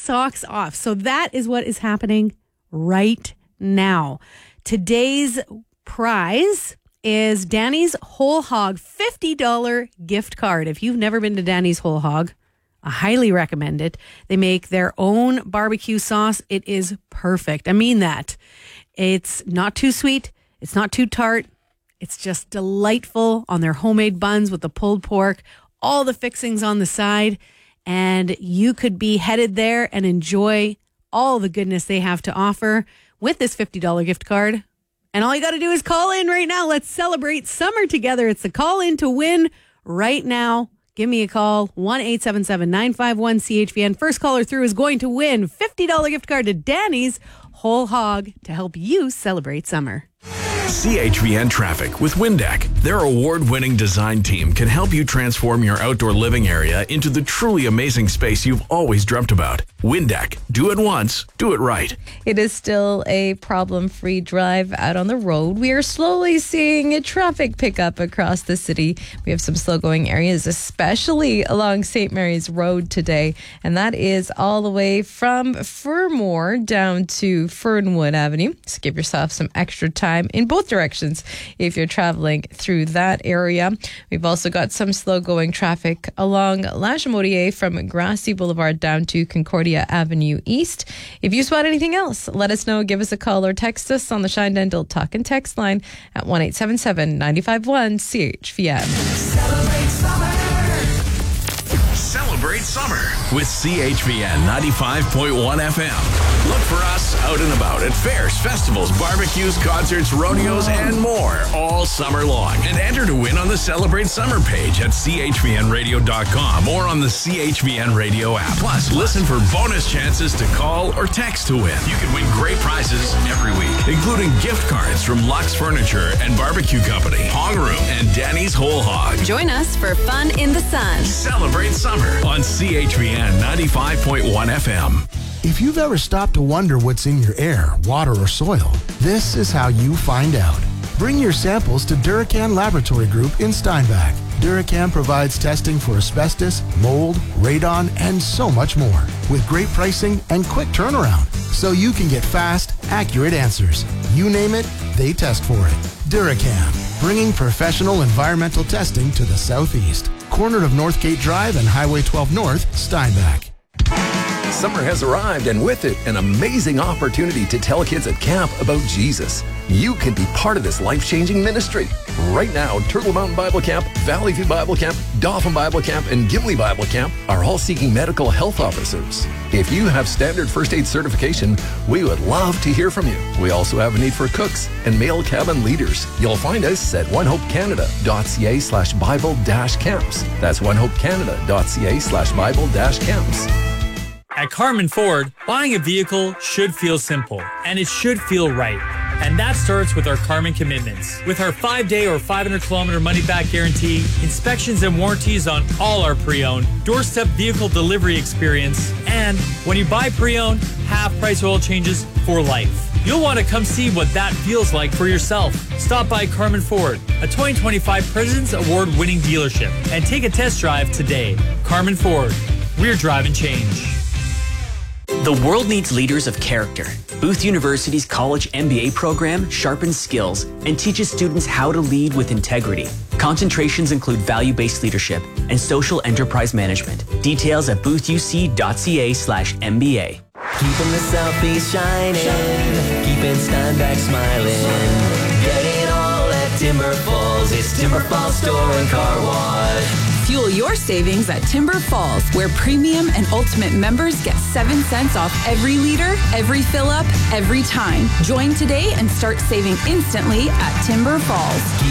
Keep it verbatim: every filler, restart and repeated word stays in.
socks off. So that is what is happening right now. Today's prize is Danny's Whole Hog fifty dollars gift card. If you've never been to Danny's Whole Hog, I highly recommend it. They make their own barbecue sauce. It is perfect. I mean that. It's not too sweet. It's not too tart. It's just delightful on their homemade buns with the pulled pork, all the fixings on the side. And you could be headed there and enjoy all the goodness they have to offer with this fifty dollars gift card. And all you got to do is call in right now. Let's celebrate summer together. It's the call in to win right now. Give me a call, one eight seven seven, nine five one, C H V N. First caller through is going to win fifty dollars gift card to Danny's Whole Hog to help you celebrate summer. C H V N Traffic with Windeck. Their award-winning design team can help you transform your outdoor living area into the truly amazing space you've always dreamt about. Windeck. Do it once. Do it right. It is still a problem-free drive out on the road. We are slowly seeing a traffic pickup across the city. We have some slow-going areas, especially along Saint Mary's Road today, and that is all the way from Fermor down to Fernwood Avenue. So give yourself some extra time in both directions if you're traveling through that area. We've also got some slow-going traffic along La Chaudière from Grassy Boulevard down to Concordia Avenue East. If you spot anything else, let us know. Give us a call or text us on the Shine Dental Talk and Text line at one eight seven seven, nine five one, C H V M. Celebrate summer. Celebrate summer with C H V N ninety-five point one F M. Look for us out and about at fairs, festivals, barbecues, concerts, rodeos, and more all summer long. And enter to win on the Celebrate Summer page at C H V N radio dot com or on the C H V N Radio app. Plus, listen for bonus chances to call or text to win. You can win great prizes every week, including gift cards from Lux Furniture and Barbecue Company, Hog Room, and Danny's Whole Hog. Join us for fun in the sun. Celebrate summer on C H V N ninety-five point one F M. If you've ever stopped to wonder what's in your air, water, or soil, this is how you find out. Bring your samples to Duracan Laboratory Group in Steinbach. Duracan provides testing for asbestos, mold, radon, and so much more, with great pricing and quick turnaround, so you can get fast, accurate answers. You name it, they test for it. Duracan, bringing professional environmental testing to the Southeast. Corner of Northgate Drive and Highway twelve North, Steinbach. Summer has arrived, and with it, an amazing opportunity to tell kids at camp about Jesus. You can be part of this life-changing ministry. Right now, Turtle Mountain Bible Camp, Valley View Bible Camp, Dauphin Bible Camp, and Gimli Bible Camp are all seeking medical health officers. If you have standard first aid certification, we would love to hear from you. We also have a need for cooks and male cabin leaders. You'll find us at onehopecanada.ca slash Bible dash camps. That's onehopecanada.ca slash Bible dash camps. At Carman Ford, buying a vehicle should feel simple, and it should feel right. And that starts with our Carman commitments. With our five-day or five hundred kilometer money-back guarantee, inspections and warranties on all our pre-owned, doorstep vehicle delivery experience, and when you buy pre-owned, half-price oil changes for life. You'll want to come see what that feels like for yourself. Stop by Carman Ford, a twenty twenty-five President's Award-winning dealership, and take a test drive today. Carman Ford, we're driving change. The world needs leaders of character. Booth University's college M B A program sharpens skills and teaches students how to lead with integrity. Concentrations include value-based leadership and social enterprise management. Details at boothuc.ca slash MBA. Keeping the Southeast shining, keeping Steinbach smiling. Get it all at Timber Falls. It's Timber Falls Store and Car Wash. Fuel your savings at Timber Falls, where premium and ultimate members get seven cents off every liter, every fill-up, every time. Join today and start saving instantly at Timber Falls.